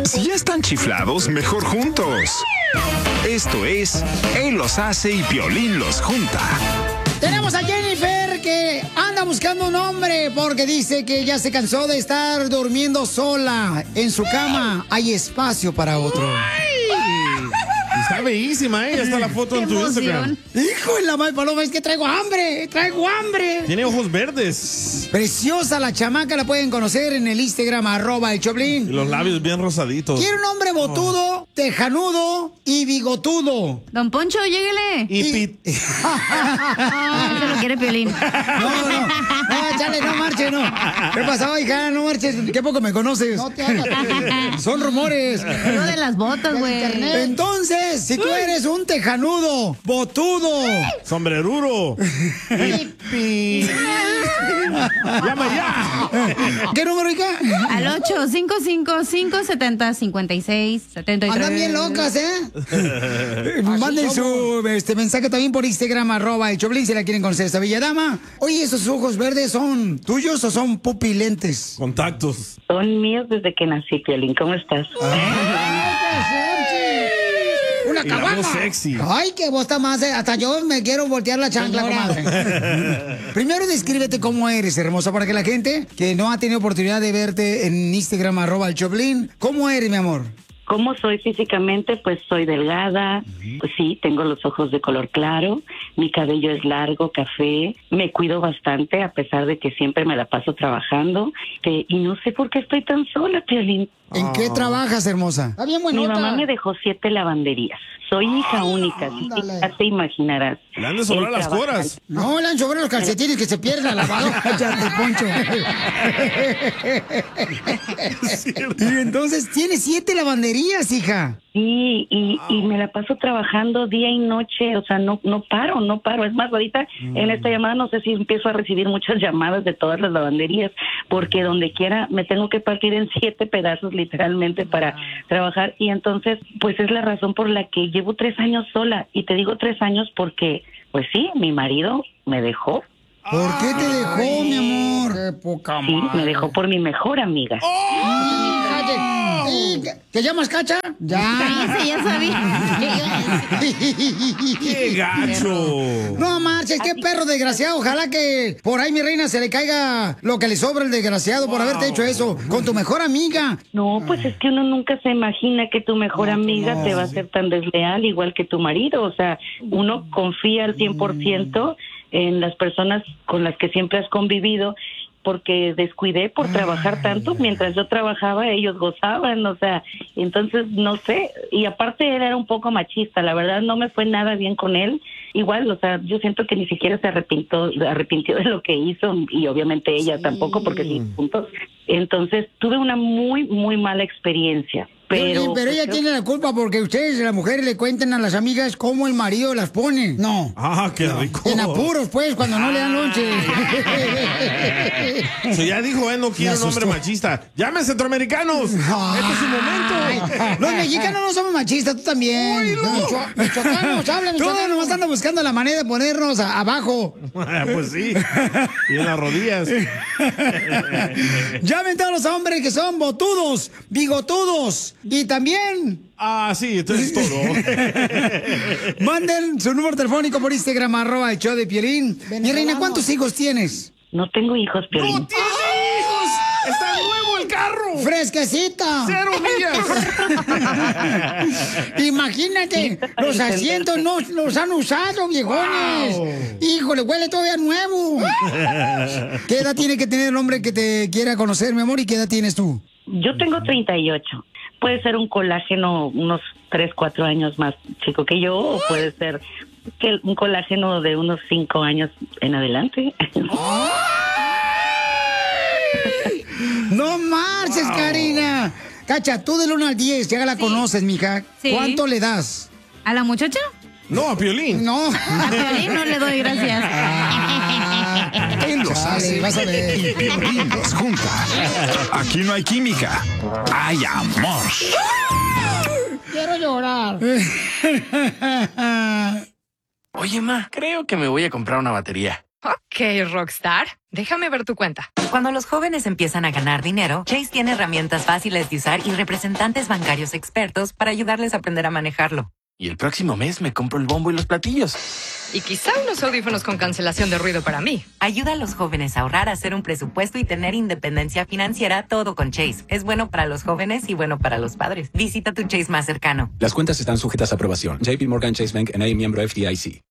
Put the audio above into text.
Si ya están chiflados, mejor juntos. Esto es Él los hace y Piolín los junta. Tenemos a Jennifer que anda buscando un hombre porque dice que ya se cansó de estar durmiendo sola. En su cama hay espacio para otro. Está bellísima, ¿eh? Ya está la foto en tu Instagram. Hijo de la madre paloma, es que traigo hambre. Tiene ojos verdes. Preciosa la chamaca, la pueden conocer en el Instagram, ¡el Choplin! Y los labios bien rosaditos. Quiere un hombre botudo, tejanudo y bigotudo. Don Poncho, lléguele. Y Se lo quiere Piolín. No, chale, no marches, no. ¿Qué pasó, hija? No marches, qué poco me conoces. No te hagas. Son rumores. Lo de las botas, güey. Entonces, si tú eres un tejanudo, botudo, sombreruro, hippie, llama ya. ¿Qué número, hija? Al 855-570-5673. Andan bien locas, ¿eh? Manden su mensaje también por Instagram, @el Choplin, si la quieren conocer esta bella dama. Oye, ¿esos ojos verdes son tuyos o son pupilentes? Contactos. Son míos desde que nací, Piolín. ¿Cómo estás? Una caguama. Sexy. Ay, qué voz tan más. Hasta yo me quiero voltear la chancla, comadre. Primero descríbete cómo eres, hermosa, para que la gente que no ha tenido oportunidad de verte en Instagram, @el Choplin. ¿Cómo eres, mi amor? ¿Cómo soy físicamente? Pues soy delgada, pues sí, tengo los ojos de color claro, mi cabello es largo, café, me cuido bastante a pesar de que siempre me la paso trabajando, y no sé por qué estoy tan sola, Piolín. ¿En qué trabajas, hermosa? Está bien Mi mamá me dejó 7 lavanderías. Soy hija única, así que ya te imaginarás. Le han de sobrar las coras. No, le han sobrado los calcetines que se pierden la lavadora. Cállate, Poncho. Y entonces tienes 7 lavanderías, hija. Sí, y me la paso trabajando día y noche, o sea, no paro. Es más, ahorita en esta llamada no sé si empiezo a recibir muchas llamadas de todas las lavanderías, porque donde quiera me tengo que partir en 7 pedazos literalmente para trabajar, y entonces pues es la razón por la que llevo 3 años sola, y te digo 3 años porque, pues sí, mi marido me dejó. ¿Por qué te dejó, mi amor? Qué poca madre. Sí, me dejó por mi mejor amiga. ¿Te llamas Cacha? Ya. Cállese, ya sabía. ¡Qué gacho! No marches, qué perro desgraciado. Ojalá que por ahí, mi reina, se le caiga lo que le sobra el desgraciado por haberte hecho eso con tu mejor amiga. No, pues es que uno nunca se imagina que tu mejor amiga te va a ser tan desleal igual que tu marido. O sea, uno confía al 100% en las personas con las que siempre has convivido, porque descuidé por trabajar tanto. Mientras yo trabajaba, ellos gozaban, o sea, entonces no sé, y aparte él era un poco machista, la verdad no me fue nada bien con él. Igual, o sea, yo siento que ni siquiera se arrepintió de lo que hizo, y obviamente ella tampoco, porque sí, juntos. Entonces tuve una muy, muy mala experiencia. Pero ella tiene la culpa porque ustedes, las mujeres, le cuentan a las amigas cómo el marido las pone. No. Ah, qué rico. En apuros, pues, cuando no le dan lonche. So ya dijo, no quiere un hombre machista. ¡Llamen centroamericanos! ¡Este es su momento! Los mexicanos no somos machistas, tú también. Uy, no. Michoacanos, habla, Michoacanos. Todos nomás andan buscando la manera de ponernos abajo. Pues sí. Y en las rodillas. Llamen todos los hombres que son botudos, bigotudos. Y también... sí, entonces es todo. Manden su número telefónico por Instagram, @el show de Piolín. Mi reina, ¿cuántos hijos tienes? No tengo hijos, Piolín. ¡No tiene hijos! ¡Está nuevo el carro! ¡Fresquecita! 0 millas. Imagínate, los asientos no los han usado, viejones. Wow. Híjole, huele todavía nuevo. ¿Qué edad tiene que tener el hombre que te quiera conocer, mi amor? ¿Y qué edad tienes tú? Yo tengo 38. Puede ser un colágeno unos 3, 4 años más chico que yo, o puede ser un colágeno de unos 5 años en adelante. ¡No marches, Karina! Cacha, tú del 1 al 10, ya la conoces, mija. Sí. ¿Cuánto le das? ¿A la muchacha? No, a Piolín. No. A Piolín no le doy, gracias. Él los hace vas a ver. y Piolín los junta. Aquí no hay química, hay amor. Quiero llorar. Oye, ma, creo que me voy a comprar una batería. Ok, Rockstar, déjame ver tu cuenta. Cuando los jóvenes empiezan a ganar dinero, Chase tiene herramientas fáciles de usar y representantes bancarios expertos para ayudarles a aprender a manejarlo. Y el próximo mes me compro el bombo y los platillos. Y quizá unos audífonos con cancelación de ruido para mí. Ayuda a los jóvenes a ahorrar, a hacer un presupuesto y tener independencia financiera, todo con Chase. Es bueno para los jóvenes y bueno para los padres. Visita tu Chase más cercano. Las cuentas están sujetas a aprobación. JP Morgan Chase Bank N.A. miembro FDIC.